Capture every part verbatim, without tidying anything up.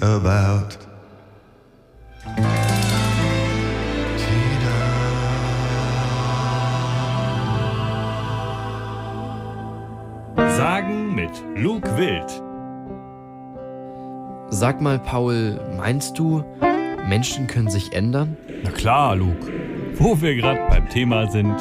about. Sagen mit Luke Wild. Sag mal, Paul, meinst du, Menschen können sich ändern? Na klar, Luke. Wo wir gerade beim Thema sind.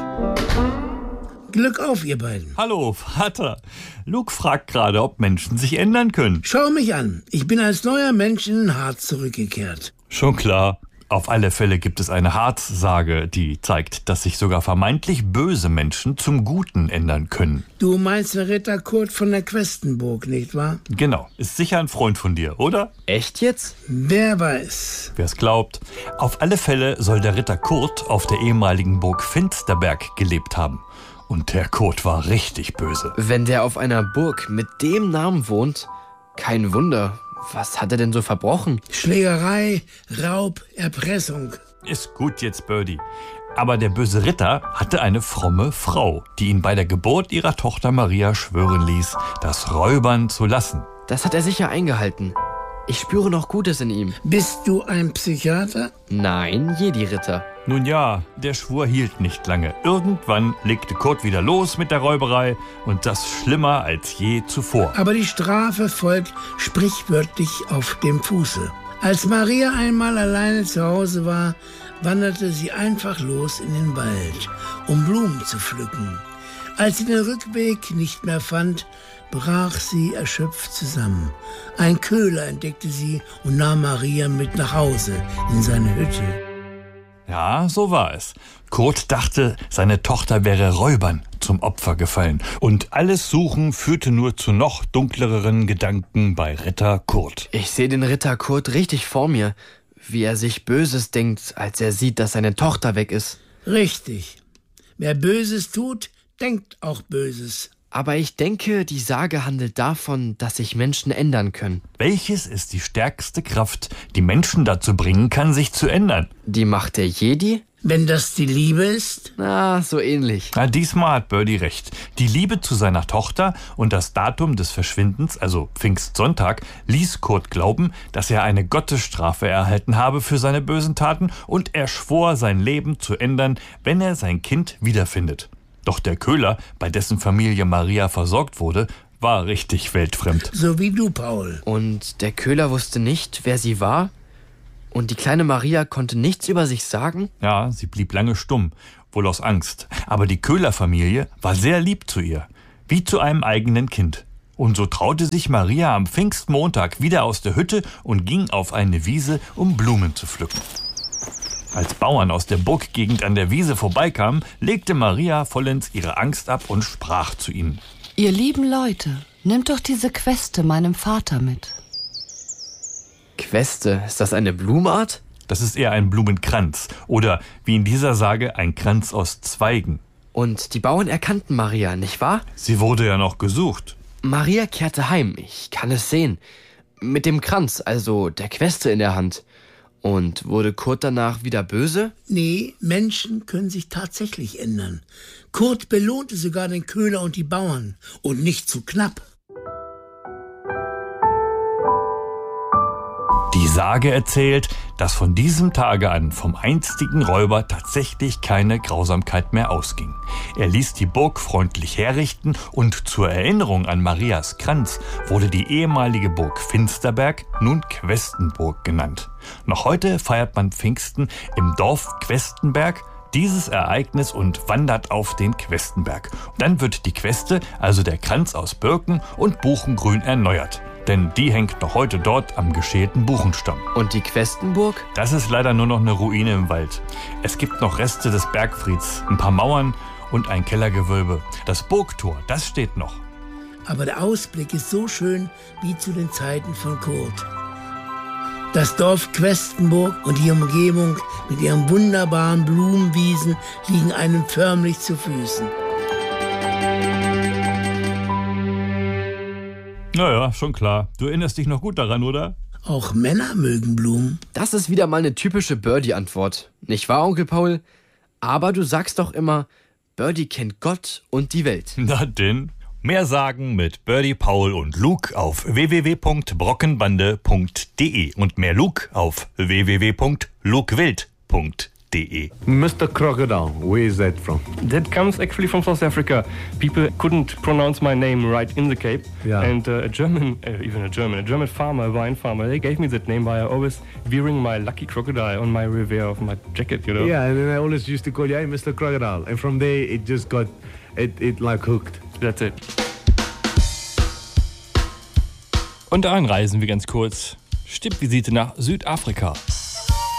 Glück auf, ihr beiden. Hallo, Vater. Luke fragt gerade, ob Menschen sich ändern können. Schau mich an. Ich bin als neuer Mensch in den Harz zurückgekehrt. Schon klar. Auf alle Fälle gibt es eine Harzsage, die zeigt, dass sich sogar vermeintlich böse Menschen zum Guten ändern können. Du meinst den Ritter Kurt von der Questenburg, nicht wahr? Genau. Ist sicher ein Freund von dir, oder? Echt jetzt? Wer weiß. Wer es glaubt. Auf alle Fälle soll der Ritter Kurt auf der ehemaligen Burg Finsterberg gelebt haben. Und der Kurt war richtig böse. Wenn der auf einer Burg mit dem Namen wohnt, kein Wunder. Was hat er denn so verbrochen? Schlägerei, Raub, Erpressung. Ist gut jetzt, Birdie. Aber der böse Ritter hatte eine fromme Frau, die ihn bei der Geburt ihrer Tochter Maria schwören ließ, das Räubern zu lassen. Das hat er sicher eingehalten. Ich spüre noch Gutes in ihm. Bist du ein Psychiater? Nein, Jedi-Ritter. Nun ja, der Schwur hielt nicht lange. Irgendwann legte Kurt wieder los mit der Räuberei und das schlimmer als je zuvor. Aber die Strafe folgt sprichwörtlich auf dem Fuße. Als Maria einmal alleine zu Hause war, wanderte sie einfach los in den Wald, um Blumen zu pflücken. Als sie den Rückweg nicht mehr fand, brach sie erschöpft zusammen. Ein Köhler entdeckte sie und nahm Maria mit nach Hause in seine Hütte. Ja, so war es. Kurt dachte, seine Tochter wäre Räubern zum Opfer gefallen. Und alles Suchen führte nur zu noch dunkleren Gedanken bei Ritter Kurt. Ich sehe den Ritter Kurt richtig vor mir, wie er sich Böses denkt, als er sieht, dass seine Tochter weg ist. Richtig. Wer Böses tut, denkt auch Böses. Aber ich denke, die Sage handelt davon, dass sich Menschen ändern können. Welches ist die stärkste Kraft, die Menschen dazu bringen kann, sich zu ändern? Die Macht der Jedi? Wenn das die Liebe ist? Na, so ähnlich. Na, diesmal hat Birdie recht. Die Liebe zu seiner Tochter und das Datum des Verschwindens, also Pfingstsonntag, ließ Kurt glauben, dass er eine Gottesstrafe erhalten habe für seine bösen Taten und er schwor, sein Leben zu ändern, wenn er sein Kind wiederfindet. Doch der Köhler, bei dessen Familie Maria versorgt wurde, war richtig weltfremd. So wie du, Paul. Und der Köhler wusste nicht, wer sie war? Und die kleine Maria konnte nichts über sich sagen? Ja, sie blieb lange stumm, wohl aus Angst. Aber die Köhlerfamilie war sehr lieb zu ihr, wie zu einem eigenen Kind. Und so traute sich Maria am Pfingstmontag wieder aus der Hütte und ging auf eine Wiese, um Blumen zu pflücken. Als Bauern aus der Burggegend an der Wiese vorbeikamen, legte Maria vollends ihre Angst ab und sprach zu ihnen. Ihr lieben Leute, nehmt doch diese Queste meinem Vater mit. Queste, ist das eine Blumenart? Das ist eher ein Blumenkranz oder, wie in dieser Sage, ein Kranz aus Zweigen. Und die Bauern erkannten Maria, nicht wahr? Sie wurde ja noch gesucht. Maria kehrte heim, ich kann es sehen. Mit dem Kranz, also der Queste in der Hand. Und wurde Kurt danach wieder böse? Nee, Menschen können sich tatsächlich ändern. Kurt belohnte sogar den Köhler und die Bauern. Und nicht zu knapp. Die Sage erzählt, dass von diesem Tage an vom einstigen Räuber tatsächlich keine Grausamkeit mehr ausging. Er ließ die Burg freundlich herrichten und zur Erinnerung an Marias Kranz wurde die ehemalige Burg Finsterberg nun Questenburg genannt. Noch heute feiert man Pfingsten im Dorf Questenberg dieses Ereignis und wandert auf den Questenberg. Dann wird die Queste, also der Kranz aus Birken und Buchengrün, erneuert. Denn die hängt noch heute dort am geschälten Buchenstamm. Und die Questenburg? Das ist leider nur noch eine Ruine im Wald. Es gibt noch Reste des Bergfrieds, ein paar Mauern und ein Kellergewölbe. Das Burgtor, das steht noch. Aber der Ausblick ist so schön wie zu den Zeiten von Kurt. Das Dorf Questenburg und die Umgebung mit ihren wunderbaren Blumenwiesen liegen einem förmlich zu Füßen. Naja, schon klar. Du erinnerst dich noch gut daran, oder? Auch Männer mögen Blumen. Das ist wieder mal eine typische Birdie-Antwort. Nicht wahr, Onkel Paul? Aber du sagst doch immer, Birdie kennt Gott und die Welt. Na denn. Mehr sagen mit Birdie, Paul und Luke auf w w w punkt brockenbande punkt d e und mehr Luke auf w w w punkt lukewild punkt d e. Mister Crocodile, where is that from? That comes actually from South Africa. People couldn't pronounce my name right in the Cape. Yeah. And uh, a German, uh, even a German, a German farmer, a wine farmer, they gave me that name by always wearing my lucky crocodile on my reverie of my jacket, you know? Yeah, and then I always used to call you, hey, Mister Crocodile. And from there, it just got, it, it like hooked. That's it. Und dann reisen wir ganz kurz. Stippvisite nach Südafrika.